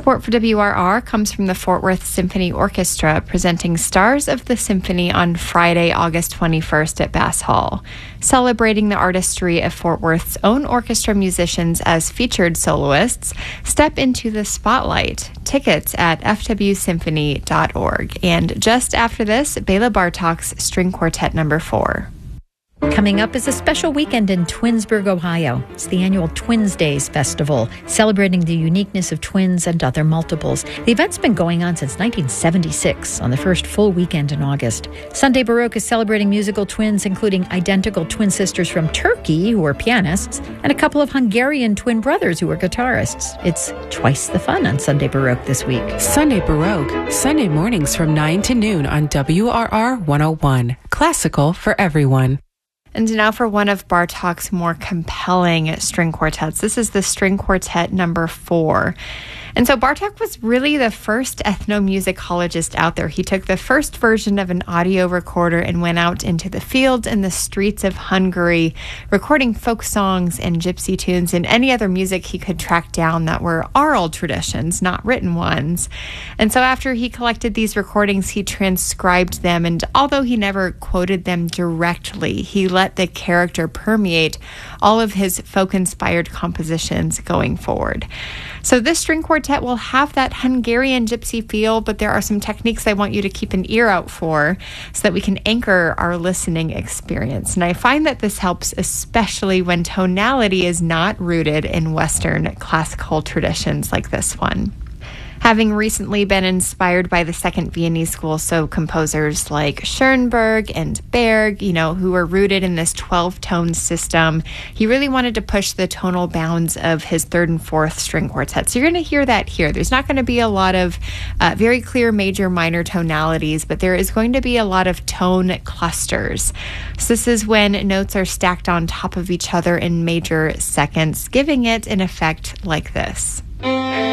Support for WRR comes from the Fort Worth Symphony Orchestra, presenting Stars of the Symphony on Friday, August 21st at Bass Hall. Celebrating the artistry of Fort Worth's own orchestra musicians as featured soloists, step into the spotlight. Tickets at fwsymphony.org. And just after this, Bela Bartok's String Quartet No. 4. Coming up is a special weekend in Twinsburg, Ohio. It's the annual Twins Days Festival, celebrating the uniqueness of twins and other multiples. The event's been going on since 1976, on the first full weekend in August. Sunday Baroque is celebrating musical twins, including identical twin sisters from Turkey, who are pianists, and a couple of Hungarian twin brothers who are guitarists. It's twice the fun on Sunday Baroque this week. Sunday Baroque, Sunday mornings from 9 to noon on WRR 101. Classical for everyone. And now for one of Bartok's more compelling string quartets. This is the String Quartet No. 4. And so Bartok was really the first ethnomusicologist out there. He took the first version of an audio recorder and went out into the fields and the streets of Hungary, recording folk songs and gypsy tunes and any other music he could track down that were oral traditions, not written ones. And so after he collected these recordings, he transcribed them. And although he never quoted them directly, he let the character permeate all of his folk-inspired compositions going forward. So this string quartet will have that Hungarian gypsy feel, but there are some techniques I want you to keep an ear out for so that we can anchor our listening experience. And I find that this helps especially when tonality is not rooted in Western classical traditions like this one. Having recently been inspired by the Second Viennese School, so composers like Schoenberg and Berg, who were rooted in this 12-tone system, he really wanted to push the tonal bounds of his third and fourth string quartet. So you're going to hear that here. There's not going to be a lot of very clear major minor tonalities, but there is going to be a lot of tone clusters. So this is when notes are stacked on top of each other in major seconds, giving it an effect like this.